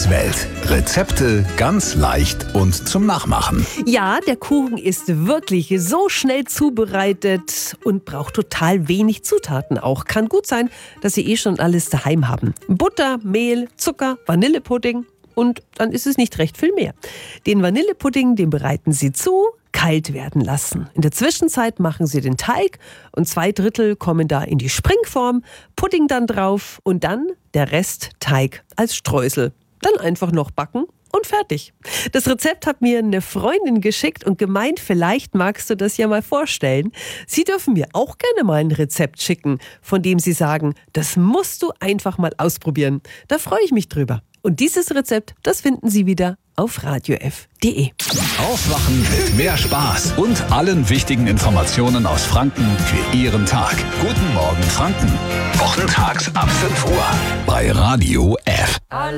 Kuchenswelt. Rezepte ganz leicht und zum Nachmachen. Ja, der Kuchen ist wirklich so schnell zubereitet und braucht total wenig Zutaten auch. Kann gut sein, dass Sie schon alles daheim haben. Butter, Mehl, Zucker, Vanillepudding und dann ist es nicht recht viel mehr. Den Vanillepudding, den bereiten Sie zu, kalt werden lassen. In der Zwischenzeit machen Sie den Teig und 2/3 kommen da in die Springform, Pudding dann drauf und dann der Rest Teig als Streusel. Dann einfach noch backen und fertig. Das Rezept hat mir eine Freundin geschickt und gemeint, vielleicht magst du das ja mal vorstellen. Sie dürfen mir auch gerne mal ein Rezept schicken, von dem Sie sagen, das musst du einfach mal ausprobieren. Da freue ich mich drüber. Und dieses Rezept, das finden Sie wieder auf radiof.de. Aufwachen mit mehr Spaß und allen wichtigen Informationen aus Franken für Ihren Tag. Guten Morgen Franken. Wochentags ab 5 Uhr bei Radio F.